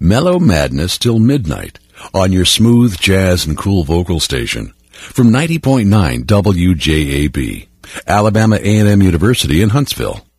Mellow madness till midnight on your smooth jazz and cool vocal station from 90.9 WJAB, Alabama A&M University in Huntsville.